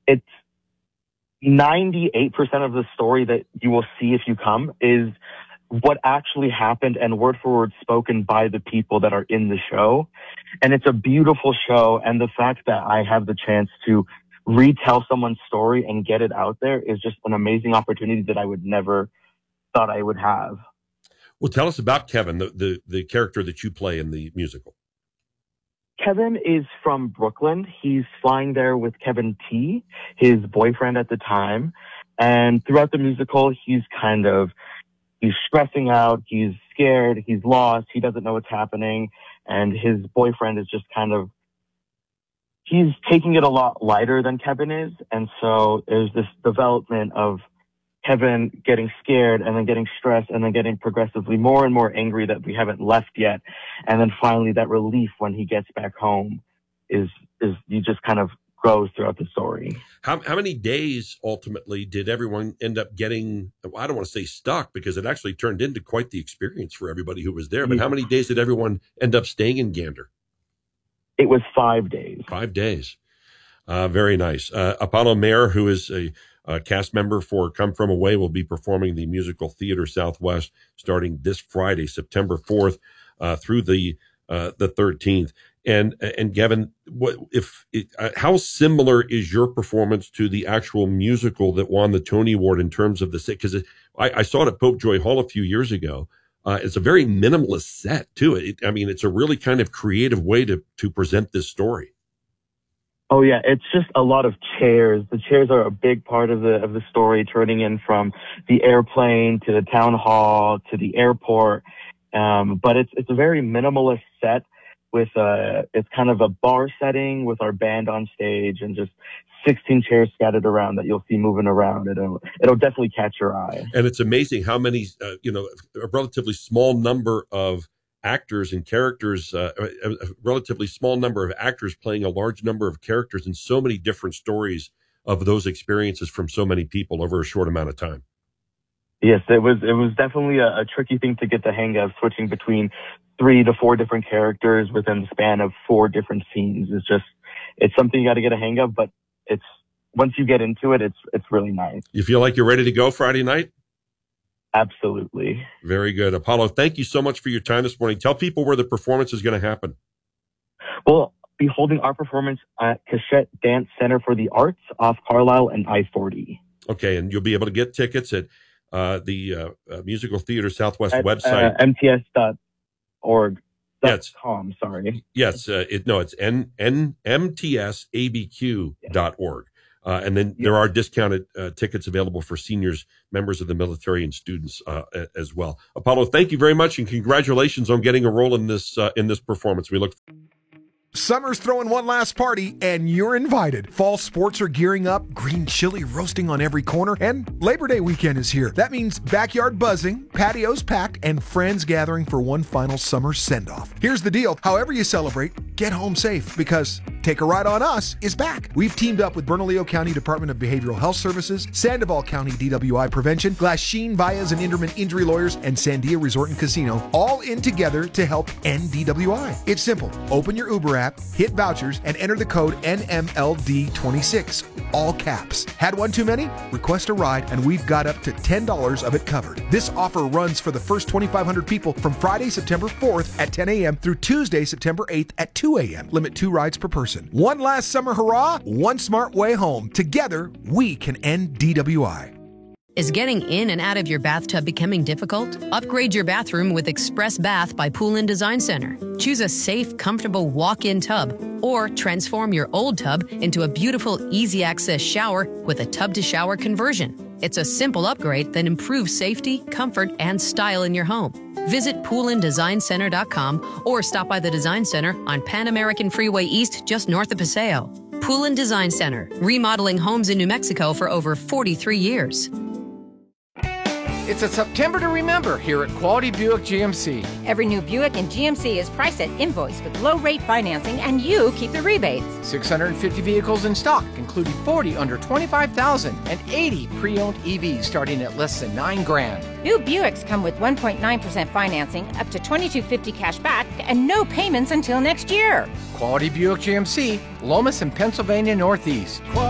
It's 98% of the story that you will see if you come is what actually happened and word for word spoken by the people that are in the show. And it's a beautiful show. And the fact that I have the chance to retell someone's story and get it out there is just an amazing opportunity that I would never thought I would have. Well, tell us about Kevin, the character that you play in the musical. Kevin is from Brooklyn. He's flying there with Kevin T, his boyfriend at the time. And throughout the musical, he's stressing out, he's scared, he's lost, he doesn't know what's happening. And his boyfriend is just he's taking it a lot lighter than Kevin is. And so there's this development of Kevin getting scared and then getting stressed and then getting progressively more and more angry that we haven't left yet. And then finally that relief when he gets back home is you just kind of grows throughout the story. How many days ultimately did everyone end up getting, I don't want to say stuck because it actually turned into quite the experience for everybody who was there, but how many days did everyone end up staying in Gander? It was 5 days. 5 days. Very nice. Apollo Mayer, who is a cast member for Come From Away, will be performing the musical Theater Southwest starting this Friday, September 4th, through the 13th. And Gavin, how similar is your performance to the actual musical that won the Tony Award in terms of the set? Because I saw it at Pope Joy Hall a few years ago. It's a very minimalist set too. It's a really kind of creative way to present this story. Oh yeah, it's just a lot of chairs. The chairs are a big part of the story, turning in from the airplane to the town hall to the airport. But it's a very minimalist set with it's kind of a bar setting with our band on stage and just 16 chairs scattered around that you'll see moving around. It'll definitely catch your eye. And it's amazing how many a relatively small number of actors and characters, a relatively small number of actors playing a large number of characters in so many different stories of those experiences from so many people over a short amount of time. Yes, it was definitely a tricky thing to get the hang of, switching between 3 to 4 different characters within the span of 4 different scenes. It's something you got to get a hang of, but once you get into it, it's really nice. You feel like you're ready to go Friday night? Absolutely. Very good. Apollo, thank you so much for your time this morning. Tell people where the performance is going to happen. We'll be holding our performance at Cachette Dance Center for the Arts off Carlisle and I-40. Okay, and you'll be able to get tickets at the Musical Theater Southwest website. mts.org. Yes. .com, sorry. Yes, it's mtsabq.org. And then there are discounted tickets available for seniors, members of the military, and students as well. Apollo, thank you very much, and congratulations on getting a role in this performance. We look. Summer's throwing one last party, and you're invited. Fall sports are gearing up, green chili roasting on every corner, and Labor Day weekend is here. That means backyard buzzing, patios packed, and friends gathering for one final summer send-off. Here's the deal. However you celebrate, get home safe, because Take a Ride on Us is back. We've teamed up with Bernalillo County Department of Behavioral Health Services, Sandoval County DWI Prevention, Glasheen, Vias and Inderman Injury Lawyers, and Sandia Resort and Casino, all in together to help end DWI. It's simple. Open your Uber app, hit vouchers, and enter the code NMLD26, all caps. Had one too many? Request a ride, and we've got up to $10 of it covered. This offer runs for the first 2,500 people from Friday, September 4th at 10 a.m. through Tuesday, September 8th at 2 a.m. Limit 2 rides per person. One last summer hurrah, one smart way home. Together, we can end DWI. Is getting in and out of your bathtub becoming difficult? Upgrade your bathroom with Express Bath by Pool & Design Center. Choose a safe, comfortable walk-in tub, or transform your old tub into a beautiful, easy-access shower with a tub-to-shower conversion. It's a simple upgrade that improves safety, comfort, and style in your home. Visit poolanddesignCenter.com or stop by the Design Center on Pan American Freeway East, just north of Paseo. Pool & Design Center, remodeling homes in New Mexico for over 43 years. It's a September to remember here at Quality Buick GMC. Every new Buick in GMC is priced at invoice with low-rate financing, and you keep the rebates. 650 vehicles in stock, including 40 under $25,000 and 80 pre-owned EVs starting at less than $9,000. New Buicks come with 1.9% financing, up to $2,250 cash back, and no payments until next year. Quality Buick GMC, Lomas and Pennsylvania Northeast.